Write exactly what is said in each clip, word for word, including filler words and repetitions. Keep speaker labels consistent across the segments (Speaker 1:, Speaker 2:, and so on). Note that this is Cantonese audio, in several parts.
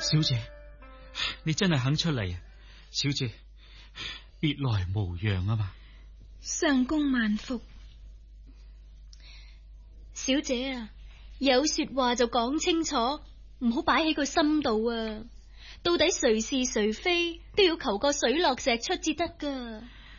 Speaker 1: 小姐，你真係肯出嚟啊！小姐，別來無恙啊嘛。
Speaker 2: 相公萬福。
Speaker 3: 小姐啊，有說話就講清楚，唔好擺喺個心度啊！到底誰是誰非，都要求個水落石出至得噶。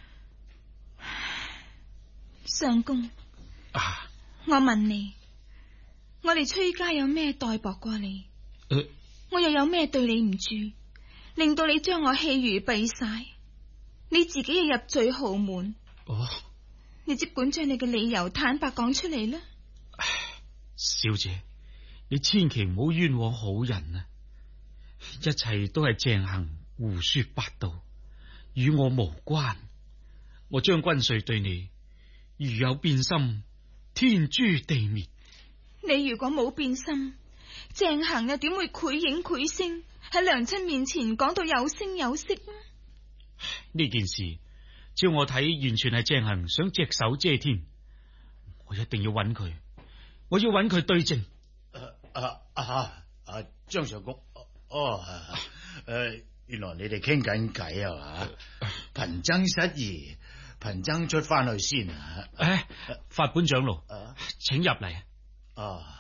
Speaker 2: 相公，
Speaker 1: 啊，
Speaker 2: 我問你，我哋崔家有咩待薄過你？
Speaker 1: 呃、
Speaker 2: 我又有咩對你唔住，令到你將我棄如敝屣？你自己又入罪豪門。
Speaker 1: 哦，
Speaker 2: 你即管將你嘅理由坦白講出嚟啦。
Speaker 1: 小姐，你千祈唔好冤枉好人啊！一切都係鄭恆胡說八道，與我無關。我張君瑞對你如有變心，天誅地滅。
Speaker 2: 你如果冇變心，鄭恆又點會繪影繪聲喺娘親面前講到有聲有色呢？
Speaker 1: 呢件事照我睇，完全係鄭恆想隻手遮天。我一定要揾佢，我要揾佢對證。
Speaker 4: 啊啊啊！張上公，哦，誒、啊呃，原來你哋傾緊偈啊嘛？貧僧失儀，貧僧出翻去先啊！
Speaker 1: 誒，法本長老，
Speaker 4: 啊、
Speaker 1: 請入嚟。
Speaker 4: 啊，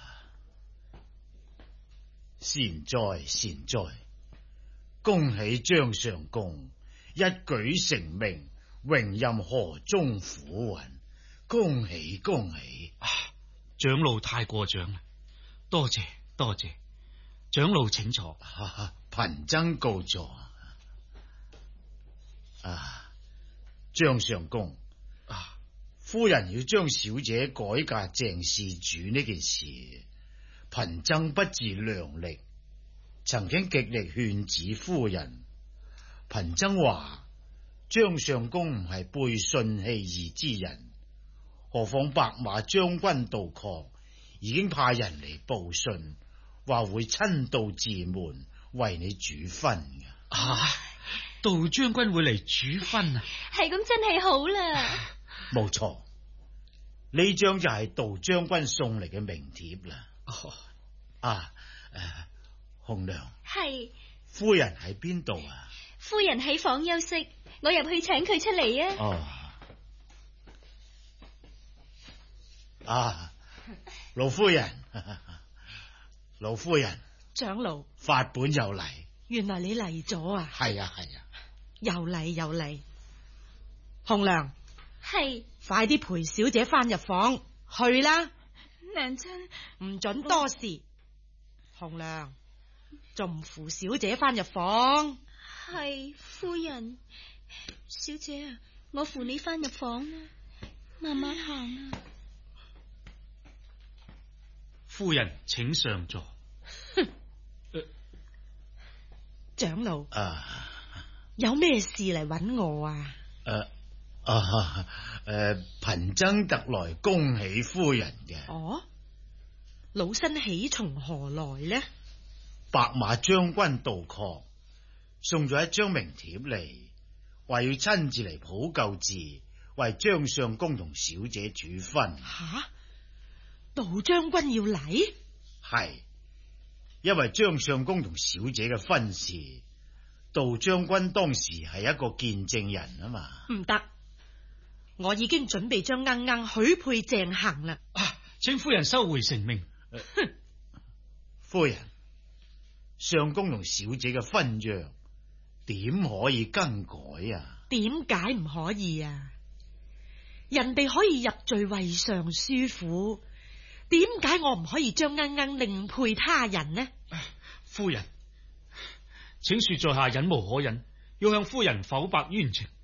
Speaker 4: 善哉善哉，恭喜張上公一舉成名，榮任河中府尹，恭喜恭喜！
Speaker 1: 啊，長老太過獎啦，多謝多謝，長老請坐。
Speaker 4: 啊，貧僧告座。啊，張上公，
Speaker 1: 啊，
Speaker 4: 夫人要將小姐改嫁鄭事主呢件事，貧僧不自量力，曾經極力勸止夫人。貧僧話張上公唔係背信棄義之人，何況白馬將軍杜抗已經派人嚟報信，話會親到寺門為你主婚嘅。
Speaker 1: 啊，杜將軍會嚟主婚啊？
Speaker 3: 係咁，真係好啦。
Speaker 4: 冇錯，呢張就係杜將軍送嚟嘅名帖啦。
Speaker 1: 哦，
Speaker 4: 啊，誒、呃，紅娘，
Speaker 3: 係
Speaker 4: 夫人喺邊度啊？
Speaker 3: 夫人喺房休息，我入去請佢出嚟啊。
Speaker 4: 哦，啊，老夫人，老夫人，
Speaker 5: 長老，
Speaker 4: 法本又嚟，
Speaker 5: 原來你嚟咗啊！
Speaker 4: 係啊係啊，
Speaker 5: 又嚟又嚟，紅娘，
Speaker 3: 係，
Speaker 5: 快啲陪小姐翻入房去啦！
Speaker 2: 娘親，
Speaker 5: 唔准多事。紅娘，仲唔扶小姐翻入房？
Speaker 3: 係夫人，小姐啊，我扶你翻入房啦，慢慢行啊。
Speaker 1: 夫人請上座。
Speaker 5: 哼，長老
Speaker 4: 啊，
Speaker 5: 有咩事嚟揾我啊？
Speaker 4: 誒啊誒，貧僧特來恭喜夫人嘅。
Speaker 5: 哦，老身喜從何來呢？
Speaker 4: 白馬將軍杜抗送咗一張名帖嚟，話要親自嚟普救寺，為張相公同小姐主婚。
Speaker 5: 吓，杜將軍要嚟？
Speaker 4: 係，因為張相公同小姐嘅婚事，杜將軍當時係一個見證人啊嘛。
Speaker 5: 唔得，我已經準備將鶯鶯許配鄭恆啦。
Speaker 1: 啊，請夫人收回成命。
Speaker 4: 哼、呃，夫人，相公同小姐嘅婚約點可以更改啊？
Speaker 5: 點解唔可以啊？人哋可以入贅為尚書府，點解我唔可以將鶯鶯另配他人呢？
Speaker 1: 夫人，請恕在下忍無可忍，要向夫人剖白冤情。